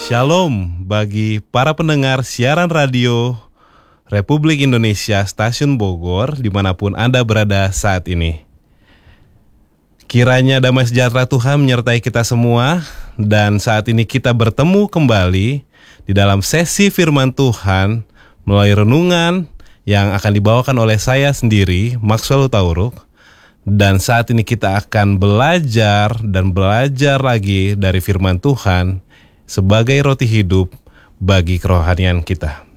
Shalom bagi para pendengar siaran radio Republik Indonesia Stasiun Bogor dimanapun Anda berada saat ini. Kiranya damai sejahtera Tuhan menyertai kita semua. Dan saat ini kita bertemu kembali di dalam sesi firman Tuhan melalui renungan yang akan dibawakan oleh saya sendiri, Maxwell Tauruk. Dan saat ini kita akan belajar lagi dari firman Tuhan sebagai roti hidup bagi kerohanian kita.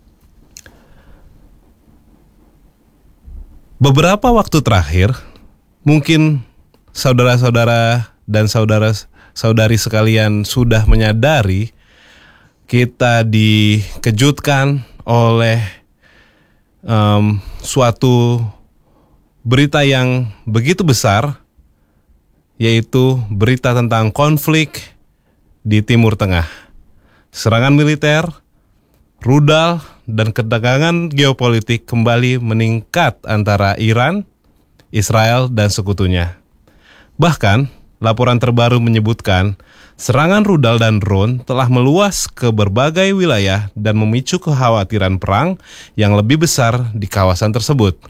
Beberapa waktu terakhir, mungkin saudara-saudara dan saudara-saudari sekalian sudah menyadari kita dikejutkan oleh suatu berita yang begitu besar, yaitu berita tentang konflik di Timur Tengah. Serangan militer, rudal, dan ketegangan geopolitik kembali meningkat antara Iran, Israel, dan sekutunya. Bahkan, laporan terbaru menyebutkan serangan rudal dan drone telah meluas ke berbagai wilayah dan memicu kekhawatiran perang yang lebih besar di kawasan tersebut.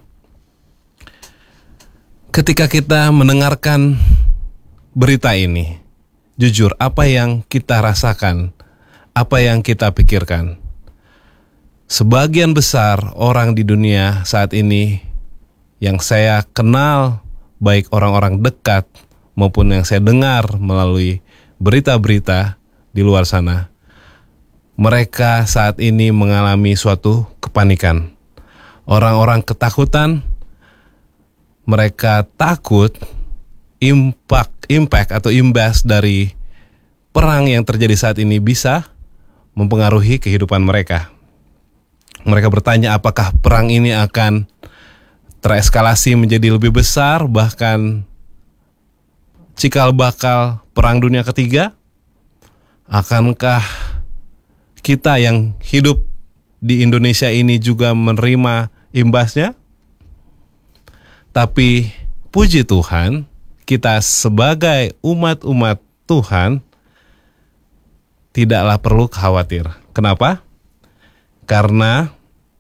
Ketika kita mendengarkan berita ini, jujur, apa yang kita rasakan, apa yang kita pikirkan? Sebagian besar orang di dunia saat ini yang saya kenal, baik orang-orang dekat maupun yang saya dengar melalui berita-berita di luar sana, mereka saat ini mengalami suatu kepanikan. Orang-orang ketakutan, mereka takut impact atau imbas dari perang yang terjadi saat ini bisa mempengaruhi kehidupan mereka. Mereka bertanya apakah perang ini akan tereskalasi menjadi lebih besar, bahkan cikal bakal perang dunia ketiga? Akankah kita yang hidup di Indonesia ini juga menerima imbasnya? Tapi puji Tuhan, kita sebagai umat-umat Tuhan tidaklah perlu khawatir. Kenapa? Karena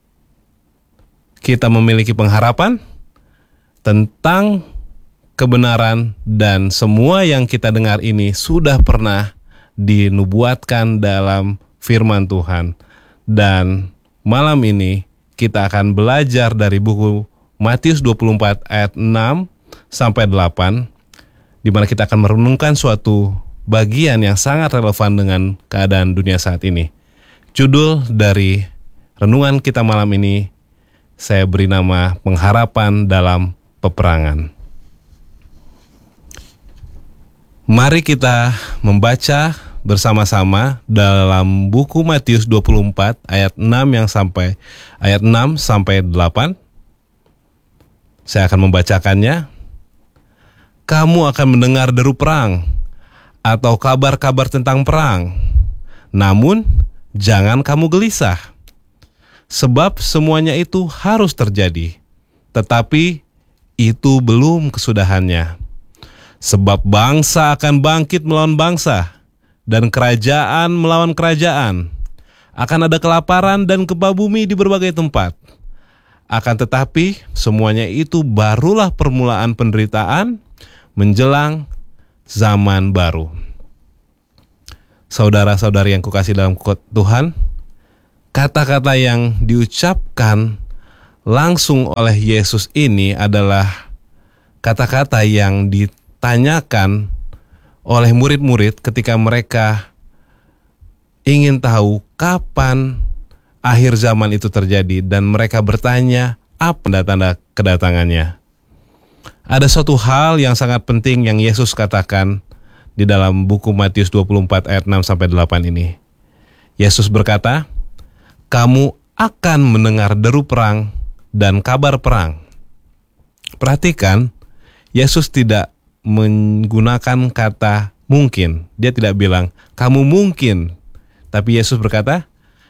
kita memiliki pengharapan tentang kebenaran, dan semua yang kita dengar ini sudah pernah dinubuatkan dalam firman Tuhan. Dan malam ini kita akan belajar dari buku Matius 24 ayat 6 sampai 8, di mana kita akan merenungkan suatu bagian yang sangat relevan dengan keadaan dunia saat ini. Judul dari renungan kita malam ini saya beri nama Pengharapan dalam Peperangan. Mari kita membaca bersama-sama dalam buku Matius 24 ayat 6 ayat 6 sampai 8. Saya akan membacakannya. Kamu akan mendengar deru perang atau kabar-kabar tentang perang. Namun, jangan kamu gelisah. Sebab semuanya itu harus terjadi. Tetapi itu belum kesudahannya. Sebab bangsa akan bangkit melawan bangsa, dan kerajaan melawan kerajaan. Akan ada kelaparan dan gempa bumi di berbagai tempat. Akan tetapi semuanya itu barulah permulaan penderitaan menjelang zaman baru. Saudara-saudari yang kukasihi dalam Tuhan, kata-kata yang diucapkan langsung oleh Yesus ini adalah kata-kata yang ditanyakan oleh murid-murid ketika mereka ingin tahu kapan akhir zaman itu terjadi, dan mereka bertanya apa tanda-tanda kedatangannya. Ada suatu hal yang sangat penting yang Yesus katakan di dalam buku Matius 24 ayat 6 sampai 8 ini. Yesus berkata, kamu akan mendengar deru perang dan kabar perang. Perhatikan, Yesus tidak menggunakan kata mungkin. Dia tidak bilang, kamu mungkin. Tapi Yesus berkata,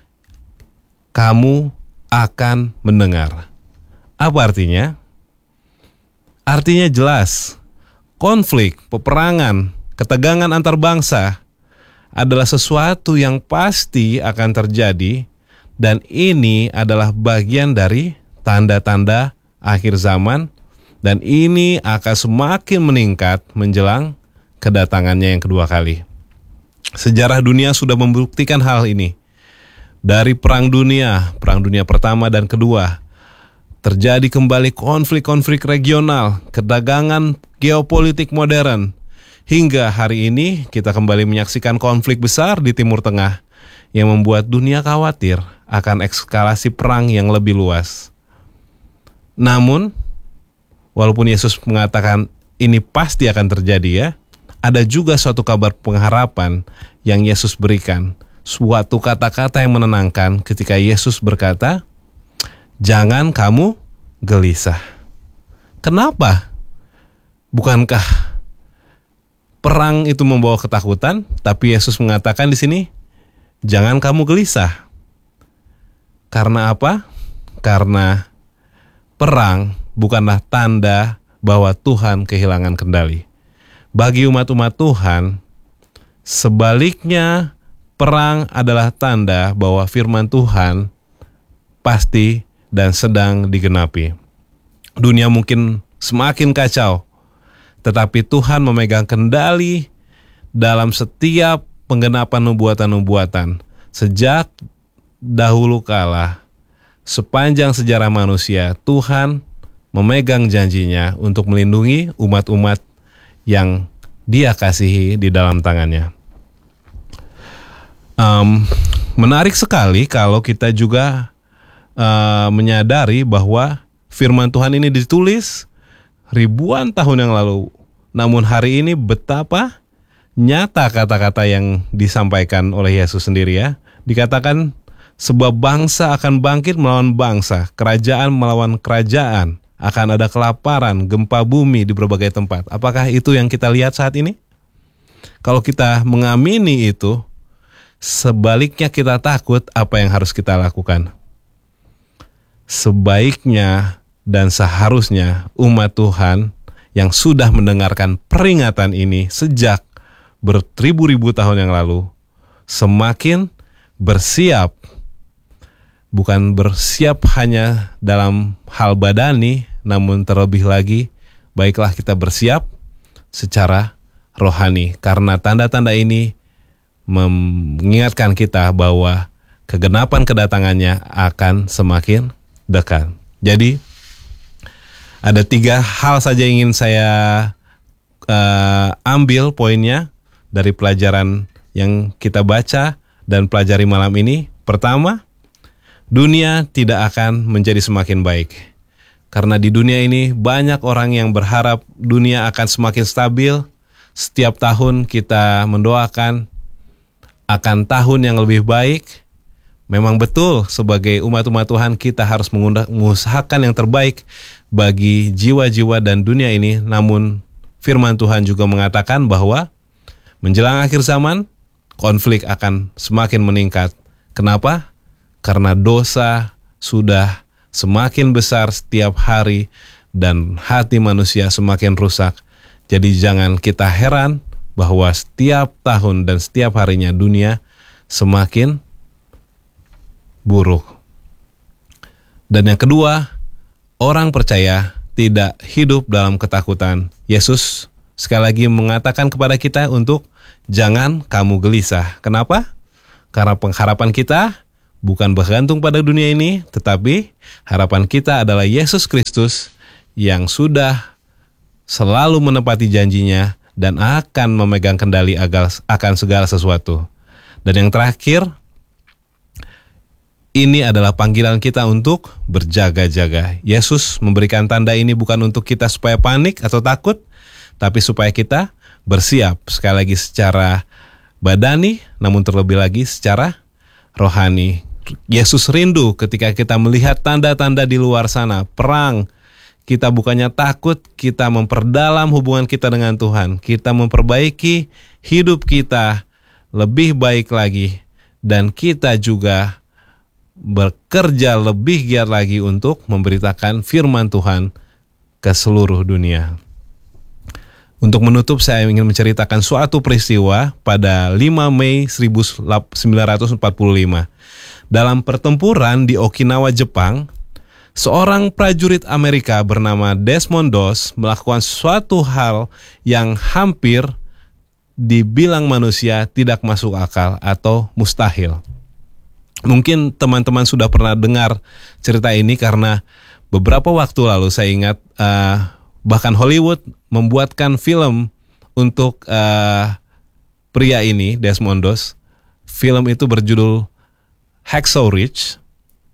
kamu akan mendengar. Apa artinya? Artinya jelas, konflik, peperangan, ketegangan antar bangsa adalah sesuatu yang pasti akan terjadi, dan ini adalah bagian dari tanda-tanda akhir zaman, dan ini akan semakin meningkat menjelang kedatangannya yang kedua kali. Sejarah dunia sudah membuktikan hal ini. Dari Perang Dunia Pertama dan Kedua, terjadi kembali konflik-konflik regional, kedagangan geopolitik modern. Hingga hari ini kita kembali menyaksikan konflik besar di Timur Tengah yang membuat dunia khawatir akan eskalasi perang yang lebih luas. Namun, walaupun Yesus mengatakan ini pasti akan terjadi ya, ada juga suatu kabar pengharapan yang Yesus berikan. Suatu kata-kata yang menenangkan ketika Yesus berkata, "Jangan kamu gelisah." Kenapa? Bukankah perang itu membawa ketakutan? Tapi Yesus mengatakan di sini, "Jangan kamu gelisah." Karena apa? Karena perang bukanlah tanda bahwa Tuhan kehilangan kendali. Bagi umat-umat Tuhan, sebaliknya perang adalah tanda bahwa firman Tuhan pasti dan sedang digenapi. Dunia mungkin semakin kacau, tetapi Tuhan memegang kendali dalam setiap penggenapan nubuatan-nubuatan. Sejak dahulu kala, sepanjang sejarah manusia, Tuhan memegang janjinya untuk melindungi umat-umat yang Dia kasihi di dalam tangannya. Menarik sekali kalau kita juga menyadari bahwa firman Tuhan ini ditulis ribuan tahun yang lalu. Namun hari ini betapa nyata kata-kata yang disampaikan oleh Yesus sendiri ya. Dikatakan sebab bangsa akan bangkit melawan bangsa, kerajaan melawan kerajaan. Akan ada kelaparan, gempa bumi di berbagai tempat. Apakah itu yang kita lihat saat ini? Kalau kita mengamini itu, sebaliknya kita takut, apa yang harus kita lakukan? Sebaiknya dan seharusnya umat Tuhan yang sudah mendengarkan peringatan ini sejak beribu-ribu tahun yang lalu, semakin bersiap. Bukan bersiap hanya dalam hal badani, namun terlebih lagi, baiklah kita bersiap secara rohani. Karena tanda-tanda ini mengingatkan kita bahwa kegenapan kedatangannya akan semakin dekat. Jadi, ada 3 hal saja yang ingin saya ambil poinnya dari pelajaran yang kita baca dan pelajari malam ini. Pertama, dunia tidak akan menjadi semakin baik. Karena di dunia ini banyak orang yang berharap dunia akan semakin stabil. Setiap tahun kita mendoakan akan tahun yang lebih baik. Memang betul sebagai umat-umat Tuhan kita harus mengusahakan yang terbaik bagi jiwa-jiwa dan dunia ini. Namun firman Tuhan juga mengatakan bahwa menjelang akhir zaman konflik akan semakin meningkat. Kenapa? Karena dosa sudah semakin besar setiap hari dan hati manusia semakin rusak. Jadi jangan kita heran bahwa setiap tahun dan setiap harinya dunia semakin buruk. Dan yang kedua, orang percaya tidak hidup dalam ketakutan. Yesus sekali lagi mengatakan kepada kita untuk jangan kamu gelisah. Kenapa? Karena pengharapan kita bukan bergantung pada dunia ini, tetapi harapan kita adalah Yesus Kristus yang sudah selalu menepati janjinya dan akan memegang kendali akan segala sesuatu. Dan yang terakhir, ini adalah panggilan kita untuk berjaga-jaga. Yesus memberikan tanda ini bukan untuk kita supaya panik atau takut, tapi supaya kita bersiap, sekali lagi secara badani, namun terlebih lagi secara rohani. Yesus rindu ketika kita melihat tanda-tanda di luar sana, perang. Kita bukannya takut, kita memperdalam hubungan kita dengan Tuhan. Kita memperbaiki hidup kita lebih baik lagi. Dan kita juga bekerja lebih giat lagi untuk memberitakan firman Tuhan ke seluruh dunia. Untuk menutup, saya ingin menceritakan suatu peristiwa pada 5 Mei 1945. Dalam pertempuran di Okinawa, Jepang, seorang prajurit Amerika bernama Desmond Doss melakukan suatu hal yang hampir dibilang manusia tidak masuk akal atau mustahil. Mungkin teman-teman sudah pernah dengar cerita ini karena beberapa waktu lalu saya ingat bahkan Hollywood membuatkan film untuk pria ini, Desmond Doss. Film itu berjudul Hacksaw Ridge.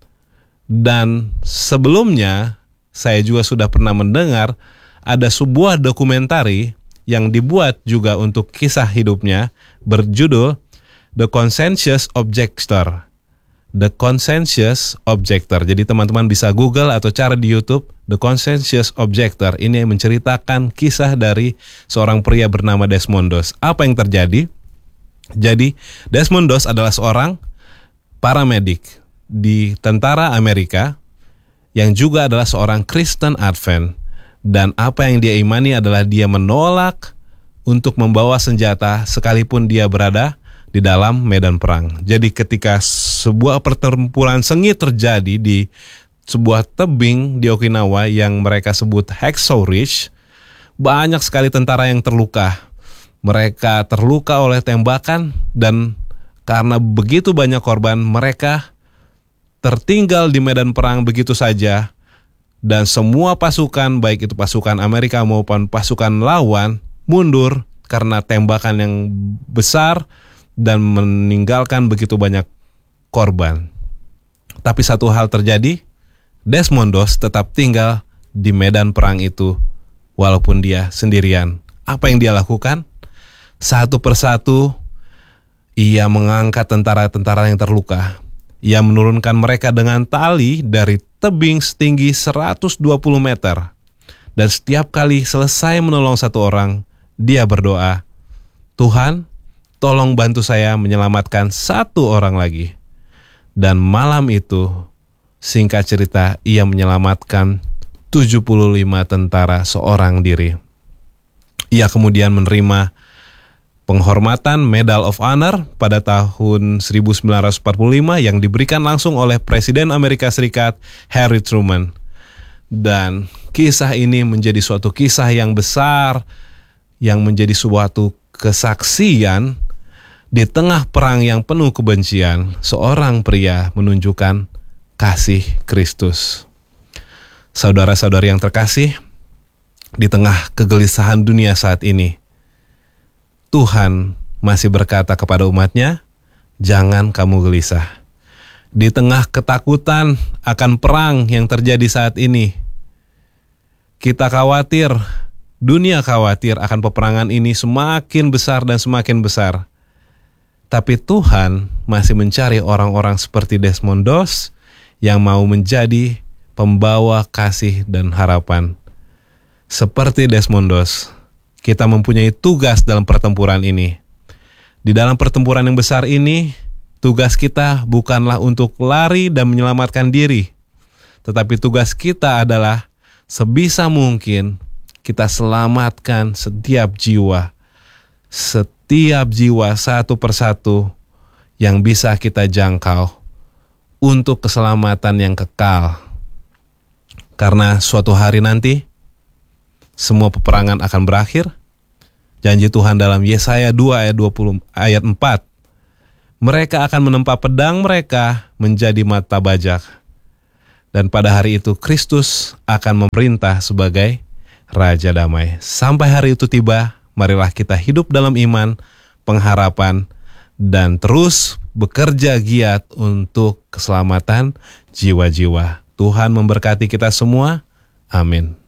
Dan sebelumnya saya juga sudah pernah mendengar ada sebuah dokumentari yang dibuat juga untuk kisah hidupnya berjudul The Conscientious Objector. The Conscientious Objector. Jadi teman-teman bisa Google atau cari di YouTube The Conscientious Objector. Ini yang menceritakan kisah dari seorang pria bernama Desmond Doss. Apa yang terjadi? Jadi Desmond Doss adalah seorang paramedik di tentara Amerika yang juga adalah seorang Kristen Advent. Dan apa yang dia imani adalah dia menolak untuk membawa senjata sekalipun dia berada di dalam medan perang. Jadi ketika sebuah pertempuran sengit terjadi di sebuah tebing di Okinawa yang mereka sebut Hacksaw Ridge, banyak sekali tentara yang terluka. Mereka terluka oleh tembakan dan karena begitu banyak korban, mereka tertinggal di medan perang begitu saja. Dan semua pasukan, baik itu pasukan Amerika maupun pasukan lawan, mundur karena tembakan yang besar dan meninggalkan begitu banyak korban. Tapi satu hal terjadi, Desmond Doss tetap tinggal di medan perang itu walaupun dia sendirian. Apa yang dia lakukan? Satu persatu ia mengangkat tentara-tentara yang terluka. Ia menurunkan mereka dengan tali dari tebing setinggi 120 meter. Dan setiap kali selesai menolong satu orang, dia berdoa, "Tuhan, tolong bantu saya menyelamatkan satu orang lagi." Dan malam itu, singkat cerita, ia menyelamatkan 75 tentara seorang diri. Ia kemudian menerima penghormatan Medal of Honor pada tahun 1945 yang diberikan langsung oleh Presiden Amerika Serikat Harry Truman. Dan kisah ini menjadi suatu kisah yang besar, yang menjadi suatu kesaksian di tengah perang yang penuh kebencian. Seorang pria menunjukkan kasih Kristus. Saudara-saudari yang terkasih, di tengah kegelisahan dunia saat ini, Tuhan masih berkata kepada umatnya, "Jangan kamu gelisah." Di tengah ketakutan akan perang yang terjadi saat ini, kita khawatir, dunia khawatir akan peperangan ini semakin besar dan semakin besar. Tapi Tuhan masih mencari orang-orang seperti Desmond Doss yang mau menjadi pembawa kasih dan harapan. Seperti Desmond Doss, kita mempunyai tugas dalam pertempuran ini. Di dalam pertempuran yang besar ini, tugas kita bukanlah untuk lari dan menyelamatkan diri. Tetapi tugas kita adalah sebisa mungkin kita selamatkan setiap jiwa. Setiap jiwa satu persatu yang bisa kita jangkau untuk keselamatan yang kekal. Karena suatu hari nanti, semua peperangan akan berakhir. Janji Tuhan dalam Yesaya 2 ayat 4. Mereka akan menempa pedang mereka menjadi mata bajak. Dan pada hari itu Kristus akan memerintah sebagai Raja Damai. Sampai hari itu tiba, marilah kita hidup dalam iman, pengharapan, dan terus bekerja giat untuk keselamatan jiwa-jiwa. Tuhan memberkati kita semua. Amin.